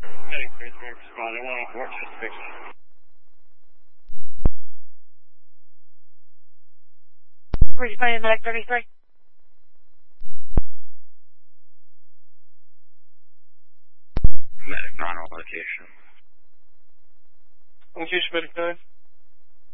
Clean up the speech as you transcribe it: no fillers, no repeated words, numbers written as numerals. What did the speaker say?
Heading 33, responding 104, just fixed. Responding back 33. Medic 9 on location. What's your medic 9?